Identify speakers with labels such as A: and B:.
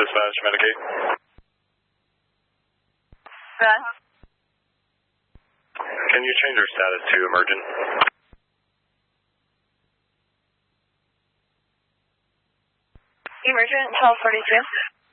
A: Dispatch, Medicaid. Can you change your status to emergent?
B: Emergent, 1242.